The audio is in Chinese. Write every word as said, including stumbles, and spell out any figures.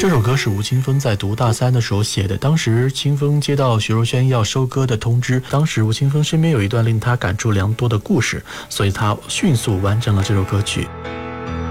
这首歌是吴青峰在读大三的时候写的，当时青峰接到徐若瑄要收歌的通知，当时吴青峰身边有一段令他感触良多的故事，所以他迅速完成了这首歌曲。